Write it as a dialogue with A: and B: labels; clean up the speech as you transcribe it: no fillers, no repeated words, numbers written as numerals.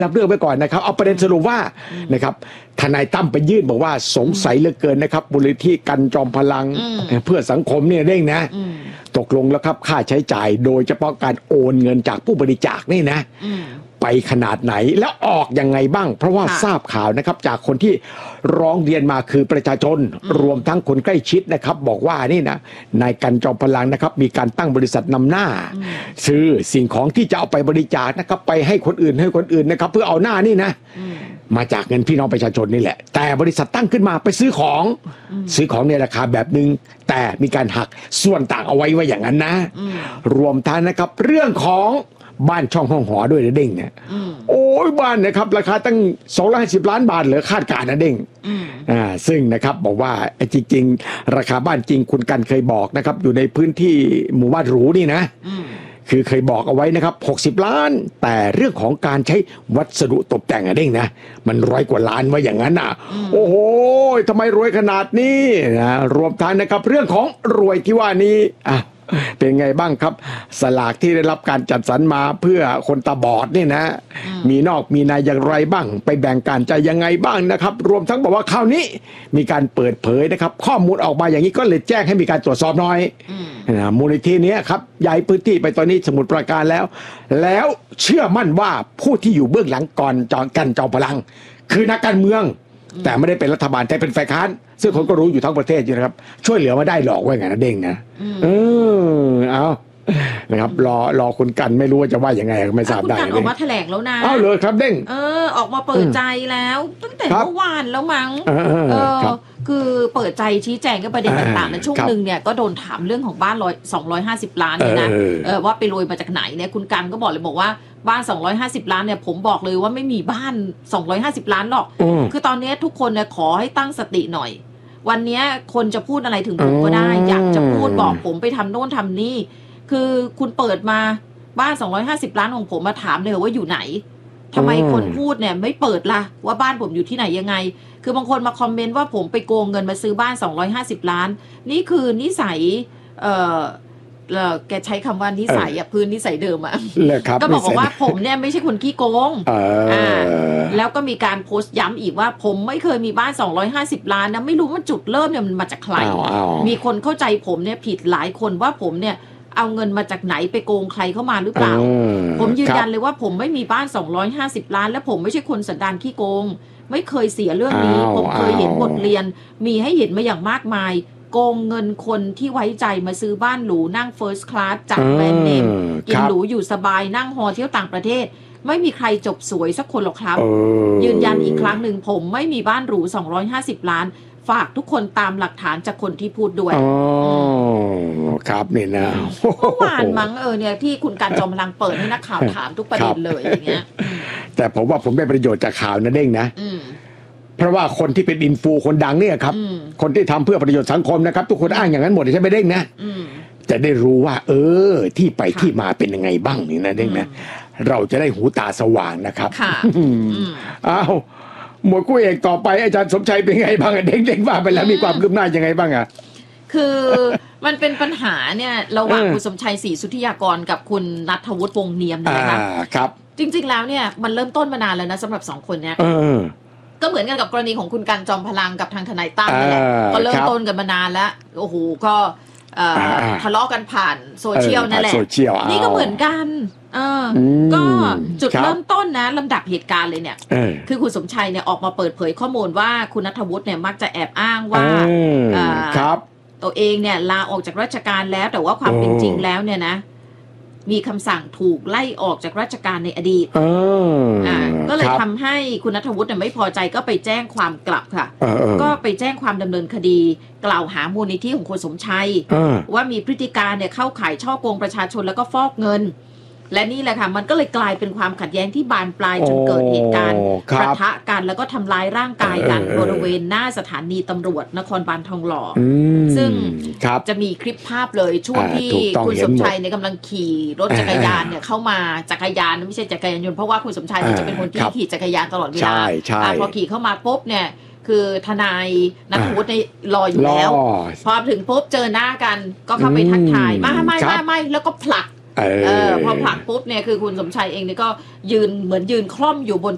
A: รับเรื่องไปก่อนนะครับเอาประเด็นสรุปว่านะครับทนายตั้มไปยื่นบอกว่าสงสัยเหลือเกินนะครับมูลนิธิกันจอมพลังเพื่อสังคมเนี่ยเร่งนะตกลงแล้วครับค่าใช้จ่ายโดยเฉพาะการโอนเงินจากผู้บริจาคนี่นะไปขนาดไหนแล้วออกยังไงบ้างเพราะว่าทราบข่าวนะครับจากคนที่ร้องเรียนมาคือประชาชนรวมทั้งคนใกล้ชิดนะครับบอกว่านี่นะนายกันจอมพลังนะครับมีการตั้งบริษัทนำหน้าซื้อสิ่งของที่จะเอาไปบริจาคนะครับไปให้คนอื่นนะครับเพื่อเอาหน้านี่นะมาจากเงินพี่น้องประชาชนนี่แหละแต่บริษัทตั้งขึ้นมาไปซื้อของในราคาแบบนึงแต่มีการหักส่วนต่างเอาไว้ว่าอย่างนั้นนะรวมทั้งนะครับเรื่องของบ้านช่องห้องหอด้วยนะเด้งเนี่ยโอ้ยบ้านนะครับราคาตั้ง250 ล้านบาทเหลือคาดการณ์นะเด้งซึ่งนะครับบอกว่าจริงๆราคาบ้านจริงคุณกันเคยบอกนะครับอยู่ในพื้นที่หมู่บ้านหรูนี่นะคือเคยบอกเอาไว้นะครับ60 ล้านแต่เรื่องของการใช้วัสดุตกแต่งอะเด้งนะมัน100 กว่าล้านว่าอย่างนั้นโอ้โหทำไมรวยขนาดนี้นะรวมทั้งนะครับเรื่องของรวยที่ว่านี้เป็นไงบ้างครับสลากที่ได้รับการจัดสรรมาเพื่อคนตาบอดนี่นะมีนอกมีในอย่างไรบ้างไปแบ่งการใจยังไงบ้างนะครับรวมทั้งบอกว่าคราวนี้มีการเปิดเผยนะครับข้อมูลออกมาอย่างนี้ก็เลยแจ้งให้มีการตรวจสอบหน่อยมูลนิธินี้ครับย้ายพื้นที่ไปตอนนี้สมุทรปราการแล้วเชื่อมั่นว่าผู้ที่อยู่เบื้องหลังก่อนกันจอมพลังคือนักการเมืองแต่ไม่ได้เป็นรัฐบาลแต่เป็นฝ่ายค้านซึ่งคนก็รู้อยู่ทั้งประเทศอยู่นะครับช่วยเหลือมาได้หลอกไว้ไงนะเด้งนะเอานะครับรอคุณกันไม่รู้ว่าจะว่ายังไงไม่ทราบได้
B: คุณกันออกมาแถลงแล้วนะ
A: เลยครับเด้ง
B: ออกมาเปิดใจแล้วตั้งแต่เมื่อวานแล้วมั้งคือเปิดใจชี้แจงกับประเด็นต่างๆในช่วงหนึ่งเนี่ยก็โดนถามเรื่องของบ้าน250 ล้านเนี่ยนะว่าไปรวยมาจากไหนเนี่ยคุณกันก็บอกว่าบ้าน250 ล้านเนี่ยผมบอกเลยว่าไม่มีบ้าน250 ล้านหรอกคือตอนนี้ทุกคนเนี่ยขอให้ตั้งสติหน่อยวันนี้คนจะพูดอะไรถึงผมก็ได้อยากจะพูดบอกผมไปทำโน่นทำนี่คือคุณเปิดมาบ้าน250 ล้านของผมมาถามเลยว่าอยู่ไหนทำไมคนพูดเนี่ยไม่เปิดล่ะว่าบ้านผมอยู่ที่ไหนยังไงคือบางคนมาคอมเมนต์ว่าผมไปโกงเงินมาซื้อบ้าน250 ล้านนี่คือนิสัยแกใช้คำว่านิสัยพื้นนิสัยเดิมก็บอกว่าผมเนี่ยไม่ใช่คนขี้โกงแล้วก็มีการโพสต์ย้ำอีกว่าผมไม่เคยมีบ้าน250 ล้านนะไม่รู้ว่าจุดเริ่มเนี่ยมันมาจากใครมีคนเข้าใจผมเนี่ยผิดหลายคนว่าผมเนี่ยเอาเงินมาจากไหนไปโกงใครเข้ามาหรือเปล่าผมยืนยันเลยว่าผมไม่มีบ้าน250 ล้านและผมไม่ใช่คนสันดานขี้โกงไม่เคยเสียเรื่องนี้ผมเคยเห็นบทเรียนมีให้เห็นมาอย่างมากมายโกงเงินคนที่ไว้ใจมาซื้อบ้านหรูนั่ง First Class จัดแบรนด์เนมกินหรูอยู่สบายนั่งฮอเที่ยวต่างประเทศไม่มีใครจบสวยสักคนหรอกครับยืนยันอีกครั้งหนึ่งผมไม่มีบ้านหรู250 ล้านฝากทุกคนตามหลักฐานจากคนที่พูดด้วย
A: ครับนี่นะ
B: เมื่อวานมั้งเนี่ยที่คุณกันจอมพลังเปิดให้นักข่าวถามทุกประเด็นเลยอย่างเงี้ย
A: แต่ผมว่าผมได้ประโยชน์จากข่าวนะเด้งนะเพราะว่าคนที่เป็นอินฟูคนดังเนี่ยครับคนที่ทำเพื่อประโยชน์สังคมนะครับทุกคนอ้างอย่างนั้นหมดใช่ไหมเด้งนะจะได้รู้ว่าที่ไปที่มาเป็นยังไงบ้างนี่นะเด้งนะเราจะได้หูตาสว่างนะครับอ้าวหมวดคู่เอกต่อไปอาจารย์สมชัยเป็นไงบ้างเด้งว่าไปแล้วมีความคืบหน้ายังไงบ้าง
B: คือมันเป็นปัญหาเนี่ยระหว่างคุณสมชัยศรีสุทธิยากรกับคุณณัฐวุฒิวงศ์เนียมนะครับจริงๆแล้วเนี่ยมันเริ่มต้นมานานแล้วนะสำหรับ2 คนเนี้ยก็เหมือนกันกับกรณีของคุณกันจอมพลังกับทางทนายตั้มนี่แหละก็เริ่มต้นกันมานานแล้วโอ้โหก็ทะเลาะกันผ่านโซเชียลนั่นแหละนี่ก็เหมือนกันก็จุดเริ่มต้นนะลำดับเหตุการณ์เลยเนี่ยคือคุณสมชัยเนี่ยออกมาเปิดเผยข้อมูลว่าคุณณัฐวุฒิเนี่ยมักจะแอบอ้างว่าตัวเองเนี่ยลาออกจากราชการแล้วแต่ว่าความเป็นจริงแล้วเนี่ยนะมีคำสั่งถูกไล่ออกจากราชการในอดีตก็เลยทำให้คุณณัฐวุฒิไม่พอใจก็ไปแจ้งความกลับค่ะก็ไปแจ้งความดำเนินคดีกล่าวหามูลนิธิของคุณสมชัยว่ามีพฤติการเนี่ยเข้าข่ายฉ้อโกงประชาชนแล้วก็ฟอกเงินและนี่แหละค่ะมันก็เลยกลายเป็นความขัดแย้งที่บานปลายจนเกิดเหตุการณ์ปะทะกันแล้วก็ทำร้ายร่างกายกันบริเวณหน้าสถานีตำรวจนครบาลทองหล่อซึ่งจะมีคลิปภาพเลยช่วงที่คุณสมชัยเนี่ยกำลังขี่รถจักรยานเนี่ยเข้ามาจักรยานไม่ใช่จักรยานยนต์เพราะว่าคุณสมชัยจะเป็นคนที่ขี่จักรยานตลอดเวลาพอขี่เข้ามาปุ๊บเนี่ยคือทนายณัฐวุฒิรออยู่แล้วพอถึงปุ๊บเจอหน้ากันก็เข้าไปทักทายไม่แล้วก็ผลักพอผลักปุ๊บเนี่ยคือคุณสมชัยเองเนี่ยก็ยืนเหมือนยืนคล่อมอยู่บน